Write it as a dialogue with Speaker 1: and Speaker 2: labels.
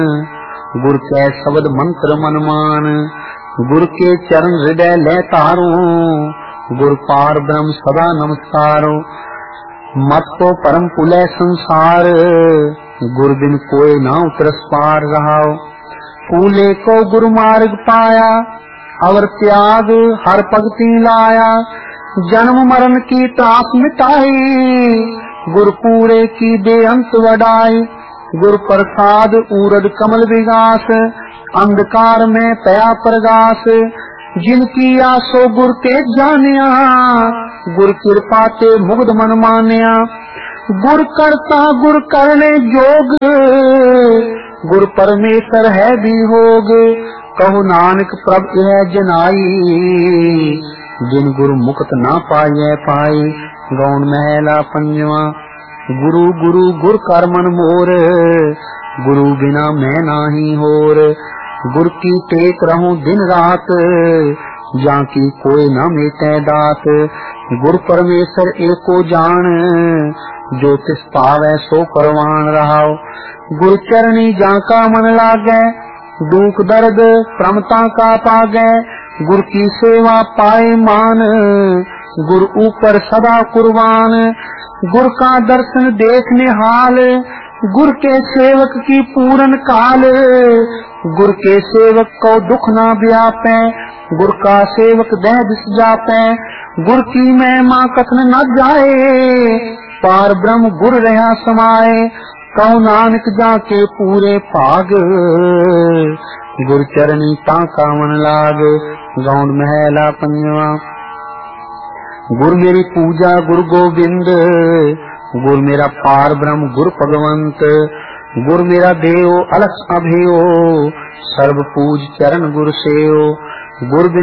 Speaker 1: गुर कै शब्द मंत्र मन मान, गुर के चरण हृदय ले तारो, गुर पार ब्रह्म सदा नमस्कारो। मत को परम पुलय संसार, गुर बिन कोई ना उतरस पार रहाओ। फूले को गुरु मार्ग पाया, अवर त्याग हर भगति लाया। जन्म मरण की त्रास मिटाई, गुर पूरे की दे अंत वडाई। गुर प्रसाद उरद कमल विगास, अंधकार में तया प्रगास। जिनकी आसो गुर के जानिया, गुर कृपा ते मुग्ध मन मानिया। गुर करता गुर करने जोग, गुर परमेश्वर है भी होग। कहु नानक प्रभ यह जनाई, जिन गुरु मुक्त ना पाए पाई। गौण महला पंजवा। गुरु गुरु गुर कर मन मोर, गुरु बिना मैं नाही होर। गुर की टेक रहूं दिन रात, जाकी कोई न मेटे दात। गुर परमेश्वर एको जान, जो तिस पावै सो परवान रहाओ। गुर चरणी जाका मन लागै, दुख दर्द प्रमता का पागै। गुर की सेवा पाए मान, गुर ऊपर सदा कुर्बान। गुर का दर्शन देखने हाल, गुर के सेवक की पूरन काल। गुर के सेवक को दुख ना व्यापे, गुर का सेवक दह दिस जापे। गुर की महिमा कथन न जाए, पार ब्रह्म गुर रहा समाए। कहो नानक जाके पूरे भाग, गुर चरणी ताका मन लाग। गौड़ महला पंजवा। गुर मेरी पूजा गुरु गोविंद, गुर मेरा पार ब्रह्म गुरु भगवंत। गुर मेरा देव अलख अभेयो, सर्व पूज चरण गुर सेयो। गुर